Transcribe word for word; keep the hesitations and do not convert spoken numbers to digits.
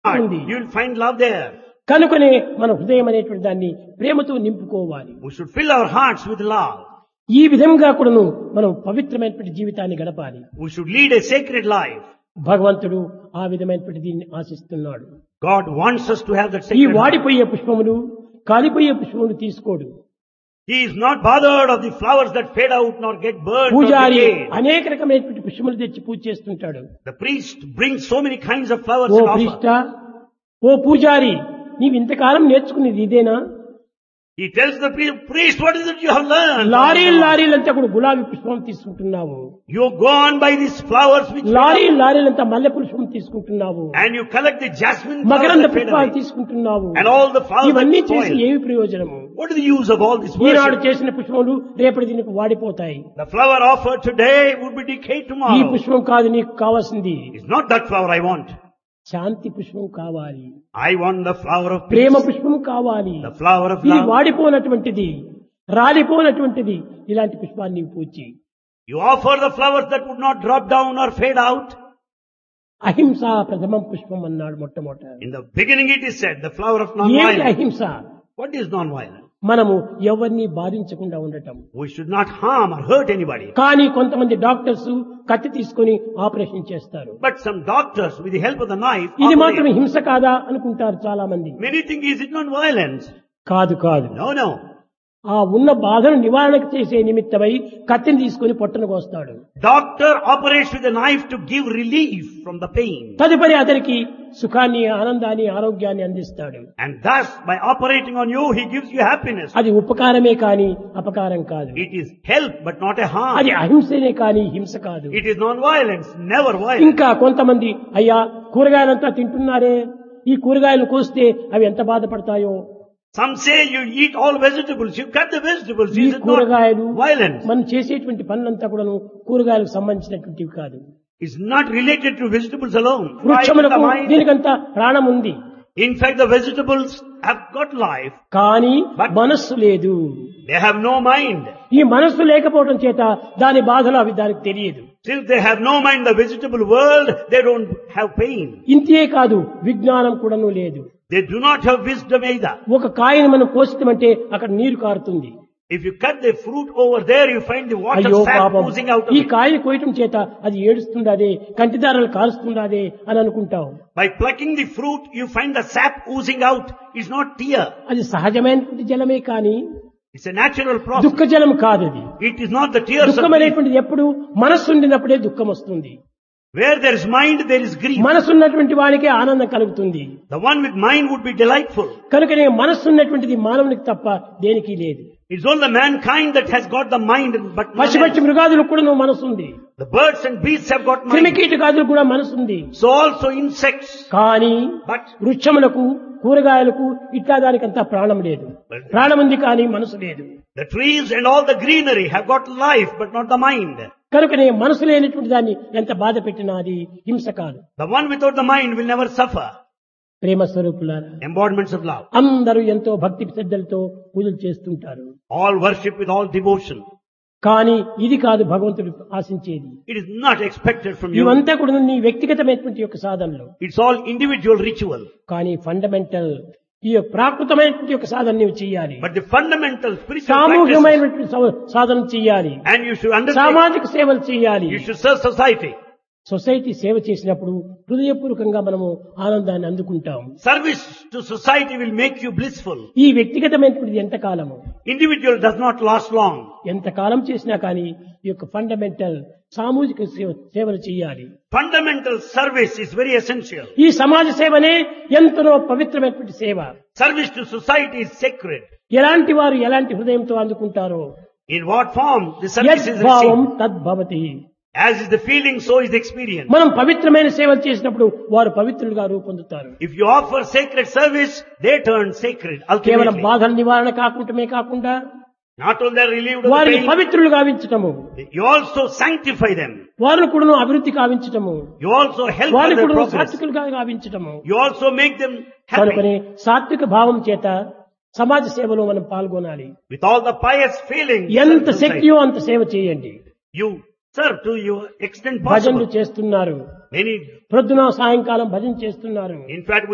ఉంది. You will find love there. కనుకనే మన హృదయం అనేటువంటి దాన్ని ప్రేమతో నింపుకోవాలి. We should fill our hearts with love. ఈ విధంగా కూడాను మనం పవిత్రమైనటువంటి జీవితాన్ని గడపాలి. We should lead a sacred life. భగవంతుడు ఆ విధమైనటువంటి దీన్ని ఆశిస్తున్నాడు. God wants us to have that ఈ sacred life. వాడిపోయే పుష్పములు కాలిపోయే పుష్పములు తీసుకోడు. He is not bothered of the flowers that fade out nor get burned or పూజారి decayed. అనేక రకమైనటువంటి పుష్పములు తెచ్చి పూజ చేస్తుంటాడు. The priest brings so many kinds of flowers oh and offer. ప్రీష్ట, ఓ పూజారి, నీవు ఇంతకాలం నేర్చుకునేది ఇదేనా? He tells the priest, priest, what is it you have learned? లారీలు లారీలంతా కూడా గులాబీ పుష్పం తీసుకుంటున్నావు. You go on by these flowers which lorry లారీలంతా మల్లె పుష్పం తీసుకుంటున్నావు. and you collect the jasmine flowers మకరంద that fade పుష్పాలు away. తీసుకుంటున్నావు. And all the flowers ఇవన్నీ that చేసి spoil. ఏమి ప్రయోజనము? What is the use of all this Eenadu worship? చేసిన పుష్పములు రేపటి దీనికి వాడిపోతాయి. The flower offered today would be decayed ఈ tomorrow. పుష్పం కాదు నీకు కావాల్సింది. It's not that flower I want. శాంతి పుష్పం కావాలి. I want the flower of Prema peace. పుష్పం కావాలి. The flower of ఇది love. వాడిపోనటువంటిది, రాలిపోనటువంటిది ఇలాంటి పుష్పాన్ని నీవు పూచి. You offer the flowers that would not drop down or fade out. అహింస ప్రథమం పుష్పం అన్నాడు మొట్టమొదట. In the beginning it is said, the flower of ఏమిటి non-violence. అహింస? What is non-violence? మనము ఎవరిని బాధించకుండా ఉండటం. We should not harm or hurt anybody. కానీ కొంతమంది డాక్టర్స్ కత్తి తీసుకొని ఆపరేషన్ చేస్తారు. But some doctors, with the help of the knife, ఇది operate. మాత్రం హింస కాదా అనుకుంటారు చాలా మంది. Many think, is it non-violence? కాదు కాదు. No, no. ఆ ఉన్న బాధను నివారణ చేసే నిమిత్తమై కత్తిని తీసుకొని పొట్టను కోస్తాడు. Doctor operates with a knife to give relief from the pain. తదుపరి అతనికి సుఖాన్ని, ఆనందాన్ని, ఆరోగ్యాన్ని అందిస్తాడు. And thus, by operating on you, he gives you happiness. అది ఉపకారమే కాని అపకారం కాదు. It is help, but not a harm. అది అహింసనే కాని హింస కాదు. It is non-violence, never violence. ఇంకా కొంతమంది అయ్యా కూరగాయలంతా తింటున్నారే, ఈ కూరగాయలు కోస్తే అవి ఎంత బాధపడతాయో. Some say you eat all vegetables, you cut the vegetables. ఈ Is it కూరగాయలు not violence? మనం చేసేటువంటి పనులంతా కూడాను కూరగాయలకు సంబంధించినటువంటివి కాదు. It's not related to vegetables alone. Life in వృక్షములకు the mind. దీనికంతా ప్రాణం ఉంది. In fact, the vegetables have got life. కానీ But- మనస్సు లేదు. They have no mind. ఈ మనస్సు లేకపోవడం చేత దాని బాధలు అవి దానికి తెలియదు. Since they have no mind, the vegetable world, they don't have pain. ఇంతే కాదు, విజ్ఞానం కూడాను లేదు. They do not have wisdom either. ఒక కాయను మనం కోస్తామంటే అక్కడ నీరు కారుతుంది. If you cut the fruit over there, you find the water అయ్యో sap పాపం, oozing out of ఈ it. కాయను కోయటం చేత అది ఏడుస్తుందాదే, కంటిదారాలు కారుస్తుందాదే అని అనుకుంటావు. By plucking the fruit, you find the sap oozing out. It's not tear. అది సహజమైనటువంటి జలమే కానీ It's a natural process. దుఃఖ జలం కాదు అది. It is not the tears of దుఃఖం grief. అనేటువంటిది ఎప్పుడు మనస్సు ఉండినప్పుడే దుఃఖం వస్తుంది. Where there is mind, there is grief. మనస్సు ఉన్నటువంటి వాడికే ఆనందం కలుగుతుంది. The one with mind would be delightful. కనుకనే మనస్సు ఉన్నటువంటిది మానవునికి తప్ప దేనికి లేదు. It's only the mankind that has got the mind, but none పశుపక్షి else. మృగాదులకు కూడా నువ్వు మనసు ఉంది. The birds and beasts have got mind. క్రిమికీటకాదులకు కూడా మనసు ఉంది. So also insects. కానీ But వృక్షములకు, కూరగాయలకు ఇట్లా దానికంతా ప్రాణం లేదు. ప్రాణం ఉంది కానీ మనసు లేదు. the trees and all the greenery have got life, but not the mind. కనుకనే మనసు లేనటువంటి దాన్ని ఎంత బాధ పెట్టినా అది హింస కాదు. The one without the mind will never suffer. ప్రేమ స్వరూపులారా, Embodiments of love. అందరూ ఎంతో భక్తి శ్రద్ధలతో పూజలు చేస్తుంటారు. All worship with all devotion. కానీ ఇది కాదు భగవంతుడు ఆశించేది. It is not expected from you. ఇవంతా కూడా నీ వ్యక్తిగతమైనటువంటి యొక్క సాధనలు. It's all individual ritual. కానీ ఫండమెంటల్ ఈ యొక్క ప్రాకృతమైనటువంటి యొక్క సాధన నీవు చేయాలి. But the fundamental spiritual practices, సామూహికమైనటువంటి సవ- సాధన చేయాలి. and you should understand, సామాజిక సేవలు చేయాలి. you should serve society. Society సేవ చేసినప్పుడు హృదయపూర్వకంగా మనము ఆనందాన్ని అందుకుంటాం. Service to society will make you blissful. ఈ వ్యక్తిగతమైనటువంటిది ఎంతకాలము Individual does not last long. ఎంతకాలం చేసినా కానీ ఈ యొక్క ఫండమెంటల్ సామూహిక సేవ సేవలు చేయాలి. Fundamental service is very essential. ఈ సమాజ సేవనే ఎంతనో పవిత్రమైనటువంటి సేవ. Service to society is sacred. ఎలాంటి వారు ఎలాంటి హృదయంతో అందుకుంటారో In what form the service is యద్భావం received. తద్భవతి. As is the feeling, so is the experience. మనం పవిత్రమైన సేవలు చేసినప్పుడు వారు పవిత్రులుగా రూపొందుతారు. If you offer sacred service, they turn sacred కేవలం ultimately. బాధల నివారణ కాకుండామే కాకుండా Not only are relieved of వారిని the pain, పవిత్రులు గావించటము, you also sanctify them. వారిని కూడా అభివృద్ధి కావించటము, You also help for వారిని their కూడా progress. సాత్వికులుగా గావించటము. You also make them కనుకనే happy. సాత్విక భావం చేత సమాజ సేవలో మనం పాల్గొనాలి. With all the pious feelings, ఎంత serve society. శక్తియో అంత సేవ చేయండి. You serve to your extent భజనలు possible. చేస్తున్నారు, Many, ప్రొద్దున సాయంకాలం భజన చేస్తున్నారు. in fact,